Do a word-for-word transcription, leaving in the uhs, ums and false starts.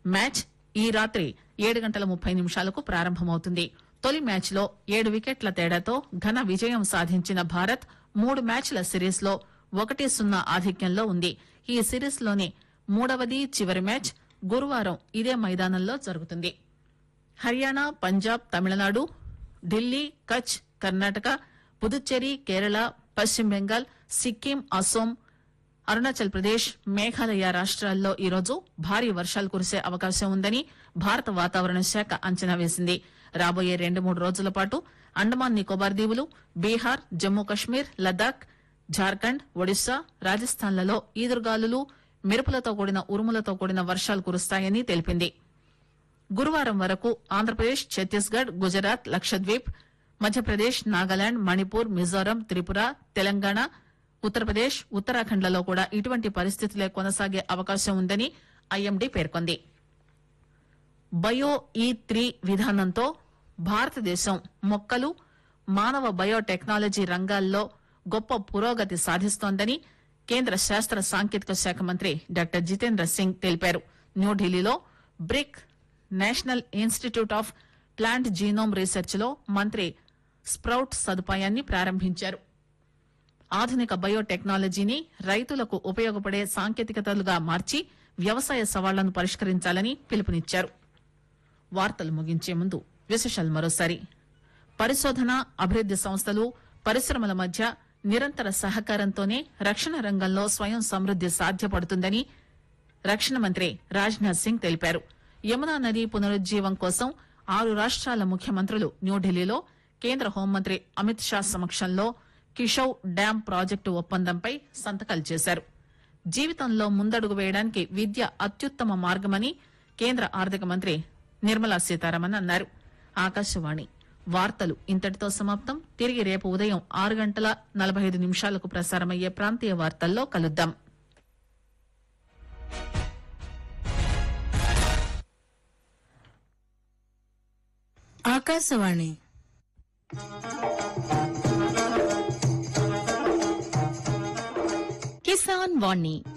Match ఈ రాత్రి ఏడు గంటల ముప్పై నిమిషాలకు ప్రారంభమవుతుంది. తొలి మ్యాచ్ లో ఏడు వికెట్ల తేడాతో ఘన విజయం సాధించిన భారత్ మూడు మ్యాచ్ల సిరీస్ లో ఒకటి సున్నా ఆధిక్యంలో ఉంది. ఈ సిరీస్ లోని మూడవది చివరి మ్యాచ్ గురువారం ఇదే మైదానంలో జరుగుతుంది. హర్యానా, పంజాబ్, తమిళనాడు, ఢిల్లీ, కచ్, కర్ణాటక, పుదుచ్చేరి, కేరళ, పశ్చిమ బెంగాల్, సిక్కిం, అస్సోం, అరుణాచల్ ప్రదేశ్, మేఘాలయ రాష్ట్రాల్లో ఈరోజు భారీ వర్షాలు కురిసే అవకాశం ఉందని భారత వాతావరణ శాఖ అంచనా వేసింది. రాబోయే రెండు మూడు రోజుల పాటు అండమాన్ నికోబార్ దీవులు, బీహార్, జమ్మూ కశ్మీర్, లద్దాఖ్, జార్ఖండ్, ఒడిశా, రాజస్థాన్లలో ఈదురుగాలులు, మెరుపులతో కూడిన ఉరుములతో కూడిన వర్షాలు కురుస్తాయని తెలిపింది. గురువారం వరకు ఆంధ్రప్రదేశ్, ఛత్తీస్గఢ్, గుజరాత్, లక్షద్వీప్, మధ్యప్రదేశ్, నాగాలాండ్, మణిపూర్, మిజోరం, త్రిపుర, తెలంగాణ, ఉత్తరప్రదేశ్, ఉత్తరాఖండ్లలో కూడా ఇటువంటి పరిస్థితులే కొనసాగే అవకాశం ఉందని ఐఎండీ పేర్కొంది. బయో ఈ త్రీ విధానంతో భారతదేశం మొక్కలు, మానవ బయోటెక్నాలజీ రంగాల్లో గొప్ప పురోగతి సాధిస్తోందని కేంద్ర శాస్త్ర సాంకేతిక శాఖ మంత్రి డాక్టర్ జితేంద్ర సింగ్ తెలిపారు. న్యూఢిల్లీలో brick national institute of plant genome research లో మంత్రి స్ప్రౌట్ సదుపాయాన్ని ప్రారంభించారు. ఆధునిక బయోటెక్నాలజీని రైతులకు ఉపయోగపడే సాంకేతికతలుగా మార్చి వ్యవసాయ సవాళ్లను పరిష్కరించాలని పిలుపునిచ్చారు. వార్తలు ముగించే ముందు విశేషాలు మరోసారి. పరిశోధన, అభివృద్ది సంస్థలు, పరిశ్రమల మధ్య నిరంతర సహకారంతోనే రక్షణ రంగంలో స్వయం సమృద్ది సాధ్యపడుతుందని రక్షణ మంత్రి రాజ్నాథ్ సింగ్ తెలిపారు. యమునా నది పునరుజ్జీవం కోసం ఆరు రాష్ట్రాల ముఖ్యమంత్రులు న్యూఢిల్లీలో కేంద్ర హోంమంత్రి అమిత్ షా సమక్షంలో కిషౌ డ్యాం ప్రాజెక్టు ఒప్పందంపై సంతకాలు చేశారు. జీవితంలో ముందడుగు వేయడానికి విద్య అత్యుత్తమ మార్గమని కేంద్ర ఆర్థిక మంత్రి నిర్మలా సీతారామన్ అన్నారు. ఆకాశవాణి వార్తలు ఇంతటితో సమాప్తం. తిరిగి రేపు ఉదయం ఆరు గంటల నలభై ఐదు నిమిషాలకు ప్రసారమయ్యే ప్రాంతీయ వార్తల్లో కలుద్దాం. ఆకాశవాణి కిసాన్ వాణి